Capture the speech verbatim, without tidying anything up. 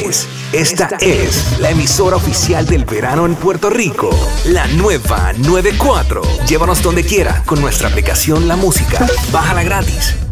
es. Esta es la emisora oficial del verano en Puerto Rico. La nueva noventa y cuatro. Llévanos donde quiera con nuestra aplicación La Música. Bájala gratis.